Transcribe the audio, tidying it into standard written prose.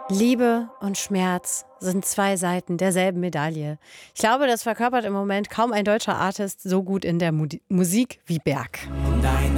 Liebe und Schmerz sind zwei Seiten derselben Medaille. Ich glaube, das verkörpert im Moment kaum ein deutscher Artist so gut in der Musik wie Berg.